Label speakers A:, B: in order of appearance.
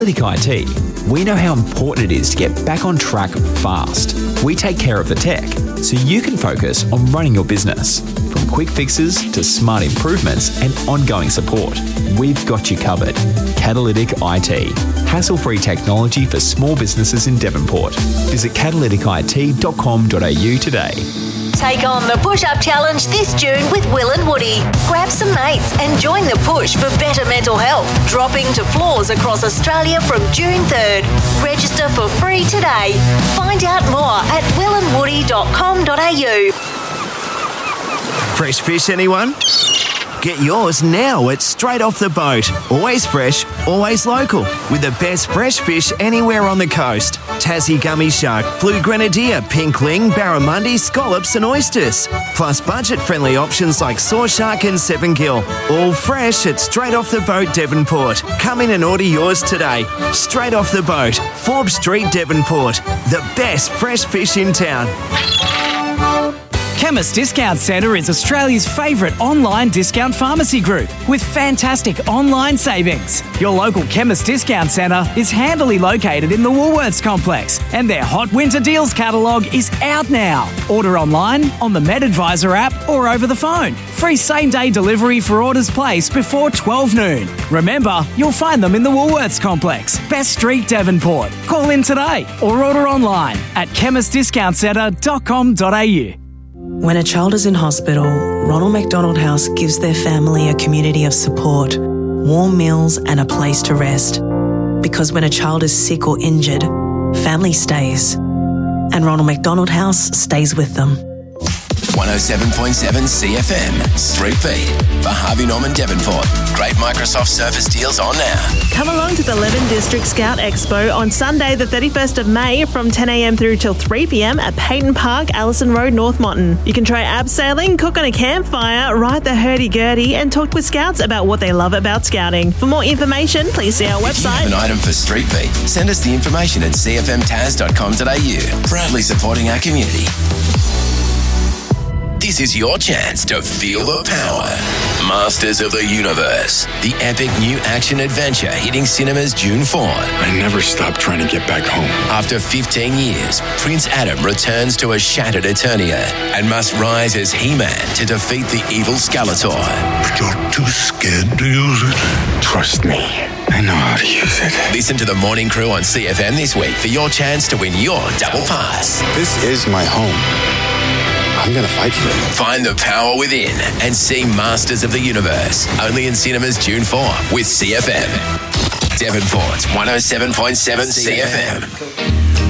A: IT, we know how important it is to get back on track fast. We take care of the tech so you can focus on running your business. From quick fixes to smart improvements and ongoing support, we've got you covered. Catalytic IT. Hassle-free technology for small businesses in Devonport. Visit catalyticit.com.au today.
B: Take on the Push-Up Challenge this June with Will and Woody. Grab some mates and join the push for better mental health, dropping to floors across Australia from June 3rd. Register for free today. Find out more at willandwoody.com.au.
C: Fresh fish, anyone? Get yours now at Straight Off the Boat. Always fresh, always local. With the best fresh fish anywhere on the coast. Tassie gummy shark, blue grenadier, pink ling, barramundi, scallops and oysters. Plus budget-friendly options like saw shark and 7-gill. All fresh at Straight Off the Boat, Devonport. Come in and order yours today. Straight Off the Boat, Forbes Street, Devonport. The best fresh fish in town.
D: Chemist Discount Centre is Australia's favourite online discount pharmacy group with fantastic online savings. Your local Chemist Discount Centre is handily located in the Woolworths complex and their Hot Winter Deals catalogue is out now. Order online, on the MedAdvisor app or over the phone. Free same-day delivery for orders placed before 12 noon. Remember, you'll find them in the Woolworths complex, Best Street, Devonport. Call in today or order online at chemistdiscountcentre.com.au.
E: When a child is in hospital, Ronald McDonald House gives their family a community of support, warm meals and a place to rest. Because when a child is sick or injured, family stays. And Ronald McDonald House stays with them.
F: 107.7 CFM, Street Beat, for Harvey Norman Devonport. Great Microsoft Surface deals on now.
G: Come along to the Leven District Scout Expo on Sunday the 31st of May from 10am through till 3pm at Peyton Park, Allison Road, North Monton. You can try abseiling, cook on a campfire, ride the hurdy-gurdy and talk with Scouts about what they love about Scouting. For more information, please see our website.
F: If you have an item for Street Beat, send us the information at cfmtaz.com.au. Proudly supporting our community. This is your chance to feel the power. Masters of the Universe, the epic new action adventure hitting cinemas June 4.
H: I never stopped trying to get back home.
F: After 15 years, Prince Adam returns to a shattered Eternia and must rise as He-Man to defeat the evil Skeletor.
H: But you're too scared to use it. Trust me, I know how to use it.
F: Listen to the Morning Crew on CFM this week for your chance to win your double pass.
H: This is my home. I'm going to fight for it.
F: Find the power within and see Masters of the Universe. Only in cinemas June 4 with CFM. Devonport's 107.7 CFM.